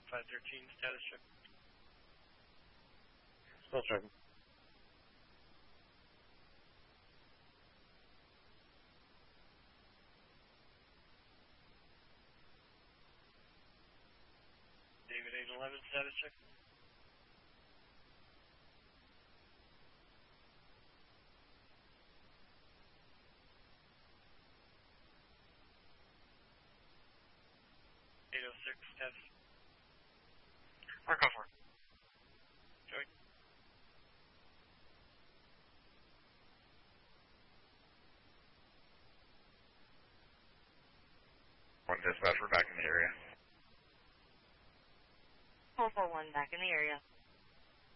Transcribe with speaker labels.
Speaker 1: 513, status check.
Speaker 2: Still checking.
Speaker 1: David 811, status check. Status.
Speaker 2: Mark off work.
Speaker 1: Joey.
Speaker 2: One dispatch, we're back in the area.
Speaker 3: 441 back in the area.